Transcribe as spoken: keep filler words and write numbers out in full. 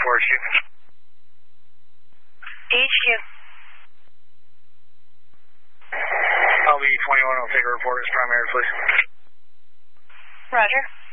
for you. D H Q. L V twenty-one will take a report as primary, please. Roger.